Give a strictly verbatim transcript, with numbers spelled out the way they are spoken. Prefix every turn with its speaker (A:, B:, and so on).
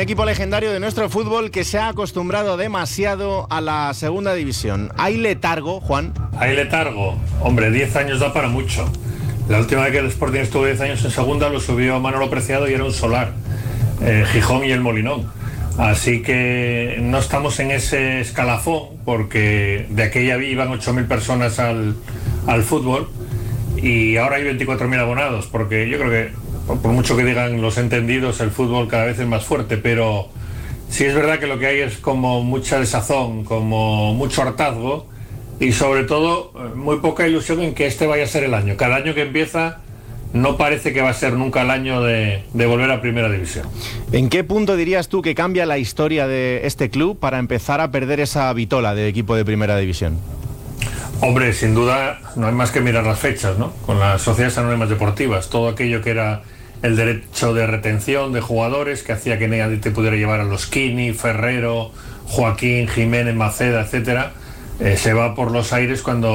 A: equipo legendario de nuestro fútbol que se ha acostumbrado demasiado a la segunda división. ¿Hay letargo, Juan?
B: Hay letargo. Hombre, diez años da para mucho. La última vez que el Sporting estuvo diez años en segunda lo subió Manolo Preciado y era un solar. Eh, Gijón y el Molinón. Así que no estamos en ese escalafón, porque de aquella iban ocho mil personas al, al fútbol y ahora hay veinticuatro mil abonados, porque yo creo que, por mucho que digan los entendidos, el fútbol cada vez es más fuerte, pero sí es verdad que lo que hay es como mucha desazón, como mucho hartazgo y sobre todo muy poca ilusión en que este vaya a ser el año. Cada año que empieza no parece que va a ser nunca el año de, de volver a Primera División.
A: ¿En qué punto dirías tú que cambia la historia de este club para empezar a perder esa vitola de equipo de Primera División?
B: Hombre, sin duda no hay más que mirar las fechas, ¿no? Con las sociedades anónimas deportivas, todo aquello que era el derecho de retención de jugadores, que hacía que nadie te pudiera llevar a los Kini, Ferrero, Joaquín, Jiménez, Maceda, etcétera, eh, se va por los aires cuando